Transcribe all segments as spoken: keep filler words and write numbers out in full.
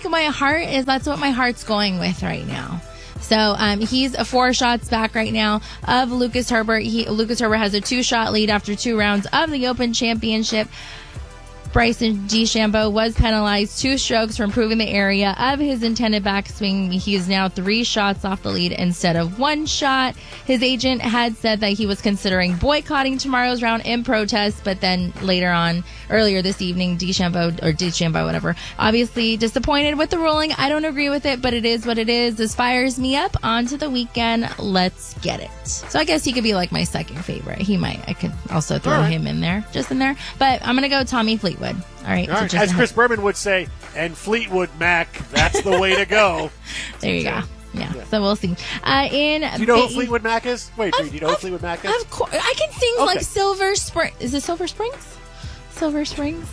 think my heart is, that's what my heart's going with right now. So um, he's four shots back right now of Lucas Herbert. He, Lucas Herbert has a two-shot lead after two rounds of the Open Championship. Bryson DeChambeau was penalized two strokes for improving the area of his intended backswing. He is now three shots off the lead instead of one shot. His agent had said that he was considering boycotting tomorrow's round in protest, but then later on, earlier this evening, DeChambeau, or DeChambeau, whatever, obviously disappointed with the ruling. I don't agree with it, but it is what it is. This fires me up. On to the weekend. Let's get it. So I guess he could be like my second favorite. He might. I could also throw right. him in there, just in there. But I'm going to go Tommy Fleetwood. All right. All right. So As Chris Berman would say, and Fleetwood Mac, that's the way to go. There you go. Yeah. yeah. So we'll see. Uh, in do you know who Fleetwood Mac is? Wait, of, do you know who Fleetwood Mac is? Of course. I can sing okay. like Silver Spring. Is it Silver Springs? Silver Springs.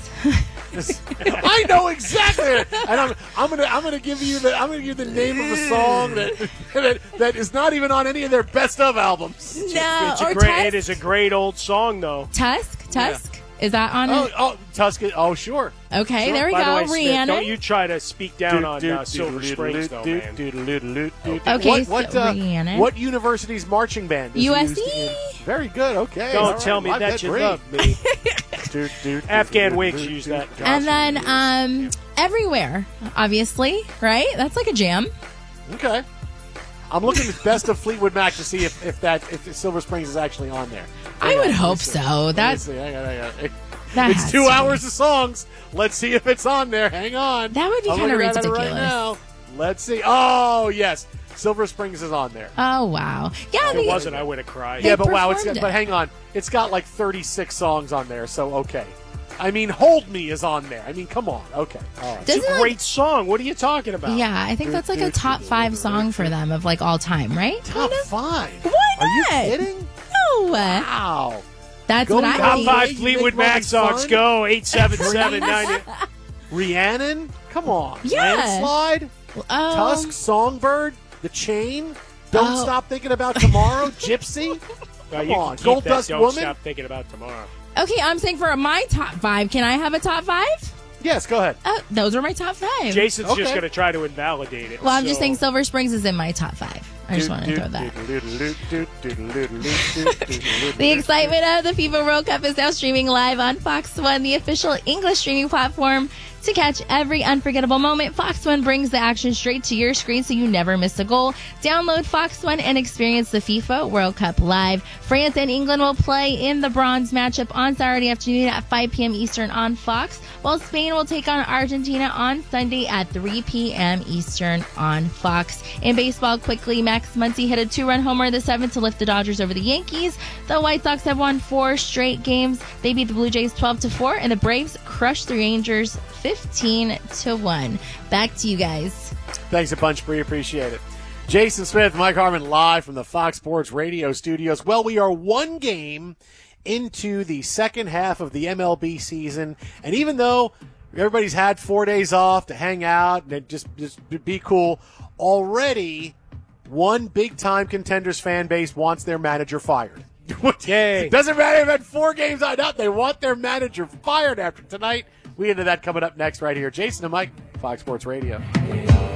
I know exactly. And I'm, I'm gonna I'm gonna give you the I'm gonna give you the name of a song that that, that is not even on any of their best of albums. No, it's a or great, Tusk? It is a great old song though. Tusk, Tusk. Yeah. Is that on oh, it? Oh, Tusk. Oh, sure. Okay, sure. there we By go. the way, Smith, Rhiannon. don't you try to speak down on uh, Silver Springs, though, man. Okay, what, what, so uh, Rhiannon. What university's marching band is U S C. used in? Very good. Okay. Don't All tell right. me Well, that you great. love me. Afghan Wigs use that. And then um, Everywhere, obviously, right? That's like a jam. Okay. I'm looking at best of Fleetwood Mac to see if, if that if Silver Springs is actually on there. I Hang would on, hope see. so. That's Hang on, hang on. That it's has two to hours be. of songs. Let's see if it's on there. Hang on. That would be I'm kind of looking at it ridiculous. right now. Let's see. Oh, yes. Silver Springs is on there. Oh wow. Yeah, If they, it wasn't, I would have cried. Yeah, but wow, it's performed it. but hang on. It's got like thirty-six songs on there, so okay. I mean, Hold Me is on there. I mean, come on. Okay. All right. It's a Doesn't, great like- song. What are you talking about? Yeah, I think that's like a top five song for them of like all time, right? Top Kind of? five. Why Are you not? kidding? No. Wow. That's Go what I Top think. five You Fleetwood make Mac Roman songs. fun? Go eight seven seven nine. Rhiannon? Come on. Yeah. Landslide? Um, Tusk? Songbird? The Chain? Don't Oh. Stop Thinking About Tomorrow? Gypsy? Well, you Come can on. keep Gold that, Dust Don't Woman? Stop Thinking About Tomorrow. Okay, I'm saying for my top five. Can I have a top five? Yes, go ahead. Oh, those are my top five. Jason's Okay. just going to try to invalidate it. Well, I'm just so- saying Silver Springs is in my top five. I just want to throw that. The excitement of the FIFA World Cup is now streaming live on Fox One, the official English streaming platform. To catch every unforgettable moment, Fox One brings the action straight to your screen so you never miss a goal. Download Fox One and experience the FIFA World Cup live. France and England will play in the bronze matchup on Saturday afternoon at five p.m. Eastern on Fox, while Spain will take on Argentina on Sunday at three p.m. Eastern on Fox. In baseball, quickly, Max Muncy hit a two-run homer in the seventh to lift the Dodgers over the Yankees. The White Sox have won four straight games. They beat the Blue Jays twelve to four, and the Braves crushed the Rangers fifteen to one. Back to you guys. Thanks a bunch, Bree. Appreciate it. Jason Smith, Mike Harmon, live from the Fox Sports Radio studios. Well, we are one game into the second half of the M L B season, and even though everybody's had four days off to hang out and just, just be cool, already one big-time Contenders fan base wants their manager fired. Yay. Doesn't matter if had four games on out, they want their manager fired after tonight. We into that coming up next right here. Jason and Mike, Fox Sports Radio.